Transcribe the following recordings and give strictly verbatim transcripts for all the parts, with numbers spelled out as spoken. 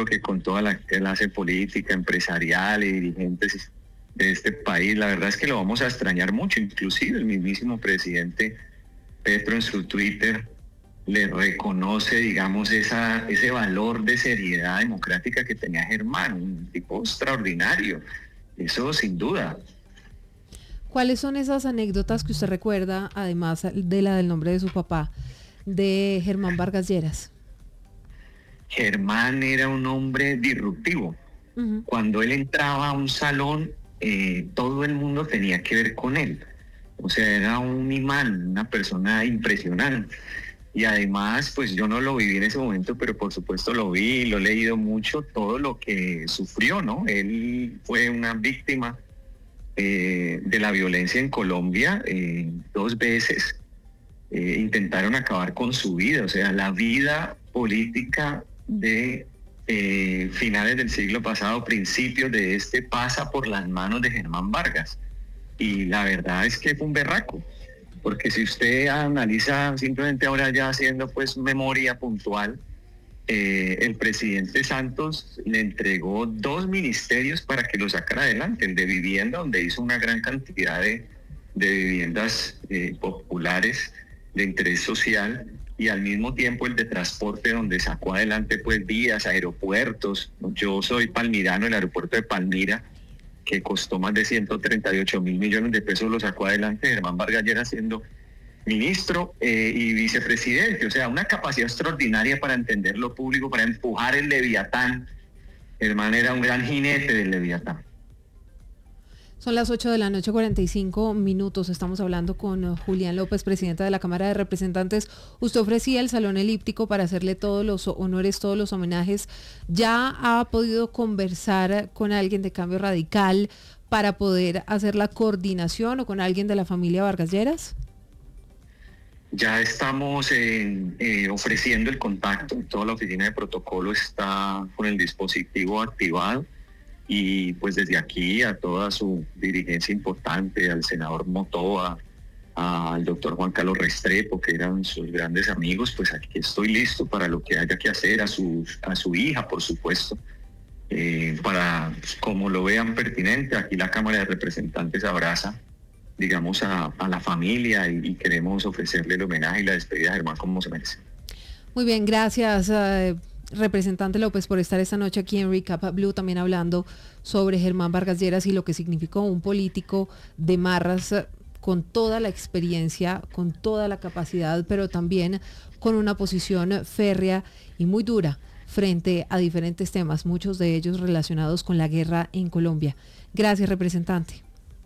creo que con toda la clase política, empresarial y dirigentes de este país, la verdad es que lo vamos a extrañar mucho. Inclusive el mismísimo presidente Petro en su Twitter le reconoce, digamos, esa, ese valor de seriedad democrática que tenía Germán, un tipo extraordinario, eso sin duda. ¿Cuáles son esas anécdotas que usted recuerda, además de la del nombre de su papá, de Germán Vargas Lleras? Germán era un hombre disruptivo. Uh-huh. Cuando él entraba a un salón, eh, todo el mundo tenía que ver con él. O sea, era un imán, una persona impresionante. Y además, pues yo no lo viví en ese momento, pero por supuesto lo vi, lo he leído mucho, todo lo que sufrió, ¿no? Él fue una víctima eh, de la violencia en Colombia eh, dos veces. Eh, intentaron acabar con su vida, o sea, la vida política de eh, finales del siglo pasado, principios de este, pasa por las manos de Germán Vargas. Y la verdad es que fue un berraco. Porque si usted analiza simplemente ahora ya haciendo pues memoria puntual, eh, el presidente Santos le entregó dos ministerios para que lo sacara adelante, el de vivienda, donde hizo una gran cantidad de, de viviendas eh, populares de interés social, y al mismo tiempo el de transporte, donde sacó adelante pues vías, aeropuertos. Yo soy palmirano, el aeropuerto de Palmira, que costó más de ciento treinta y ocho mil millones de pesos, lo sacó adelante Germán Vargas Lleras siendo ministro eh, y vicepresidente. O sea, una capacidad extraordinaria para entender lo público, para empujar el Leviatán. Germán era un gran jinete del Leviatán. Son las ocho de la noche, cuarenta y cinco minutos. Estamos hablando con Julián López, presidenta de la Cámara de Representantes. Usted ofrecía el Salón Elíptico para hacerle todos los honores, todos los homenajes. ¿Ya ha podido conversar con alguien de Cambio Radical para poder hacer la coordinación, o con alguien de la familia Vargas Lleras? Ya estamos eh, eh, ofreciendo el contacto. Toda la oficina de protocolo está con el dispositivo activado. Y pues desde aquí a toda su dirigencia importante, al senador Motoa, al doctor Juan Carlos Restrepo, que eran sus grandes amigos, pues aquí estoy listo para lo que haya que hacer, a su, a su hija, por supuesto, eh, para como lo vean pertinente. Aquí la Cámara de Representantes abraza, digamos, a, a la familia, y, y queremos ofrecerle el homenaje y la despedida a Germán como se merece. Muy bien, gracias. Uh... Representante López, por estar esta noche aquí en Recap Blue, también hablando sobre Germán Vargas Lleras y lo que significó un político de marras, con toda la experiencia, con toda la capacidad, pero también con una posición férrea y muy dura frente a diferentes temas, muchos de ellos relacionados con la guerra en Colombia. Gracias, representante.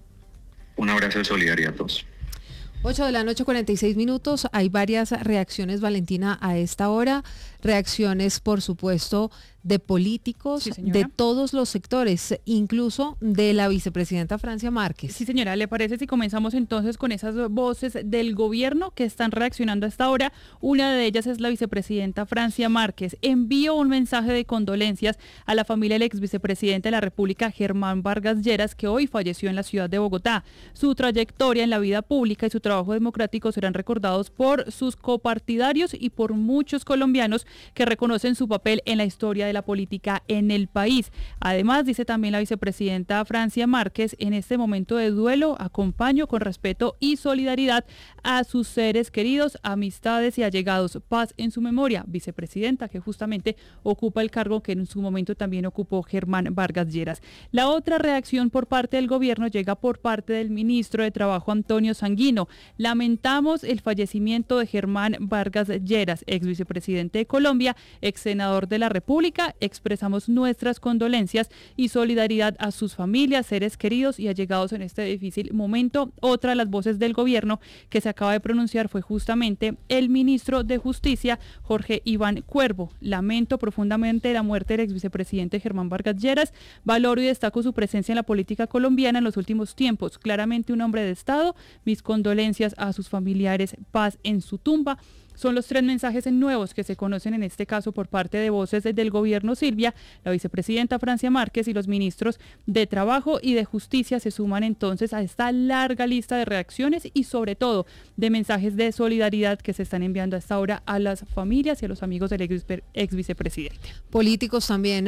Un abrazo de solidaridad a todos. ocho de la noche, cuarenta y seis minutos. Hay varias reacciones, Valentina, a esta hora. Reacciones, por supuesto, de políticos, sí, de todos los sectores, incluso de la vicepresidenta Francia Márquez. Sí, señora, ¿le parece si comenzamos entonces con esas voces del gobierno que están reaccionando a esta hora? Una de ellas es la vicepresidenta Francia Márquez. Envió un mensaje de condolencias a la familia del ex vicepresidente de la República, Germán Vargas Lleras, que hoy falleció en la ciudad de Bogotá. Su trayectoria en la vida pública y su trabajo democrático serán recordados por sus copartidarios y por muchos colombianos que reconocen su papel en la historia de la política en el país. Además, dice también la vicepresidenta Francia Márquez, en este momento de duelo acompaño con respeto y solidaridad a sus seres queridos, amistades y allegados. Paz en su memoria, vicepresidenta, que justamente ocupa el cargo que en su momento también ocupó Germán Vargas Lleras. La otra reacción por parte del gobierno llega por parte del ministro de Trabajo, Antonio Sanguino. Lamentamos el fallecimiento de Germán Vargas Lleras, ex vicepresidente de Colombia, ex senador de la República. Expresamos nuestras condolencias y solidaridad a sus familias, seres queridos y allegados en este difícil momento. Otra de las voces del gobierno que se acaba de pronunciar fue justamente el ministro de Justicia, Jorge Iván Cuervo. Lamento profundamente la muerte del ex vicepresidente Germán Vargas Lleras. Valoro y destaco su presencia en la política colombiana en los últimos tiempos. Claramente un hombre de Estado. Mis condolencias a sus familiares. Paz en su tumba. Son los tres mensajes nuevos que se conocen en este caso por parte de voces del gobierno Silvia. La vicepresidenta Francia Márquez y los ministros de Trabajo y de Justicia se suman entonces a esta larga lista de reacciones y sobre todo de mensajes de solidaridad que se están enviando a esta hora a las familias y a los amigos del ex, ex vicepresidente. Políticos también